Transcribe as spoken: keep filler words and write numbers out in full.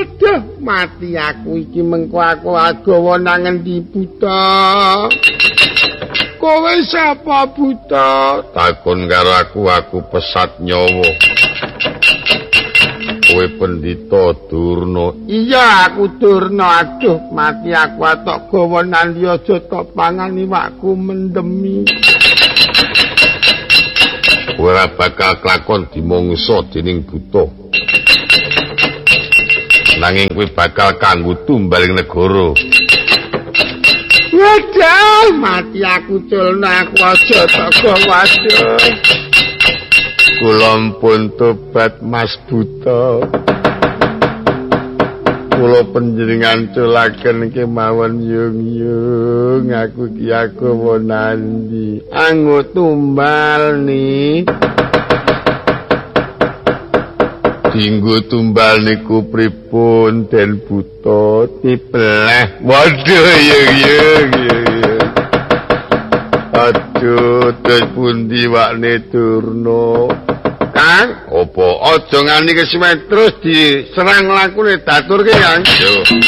Waduh, mati aku iki mengko aku agawa nang endi buta. Kowe sapa buta? Takon karo aku, aku pesat nyawa. Kowe pendhita Durna. Iya, aku Durna. Aduh, mati aku atok gawa nang aja tok pangan iwakku mendemi. Ora bakal klakon dimangsa dening buta. Nanging kuwi bakal kanggo tumbaling negara. Waduh, mati aku culno aku aja tega waduh. Kula pun tobat Mas Buta. Kula panjenengan culaken kemawon yung-yung aku ki aku nandi. Anggo tumbal ni. Dinggo tumbal niku pripun Den Buta dipeleh. Waduh yung yung yung. Aduh, terus pundi wakne Durna. Kang, opo aja ngani kesime terus diserang lakune daturke Kang. Yo.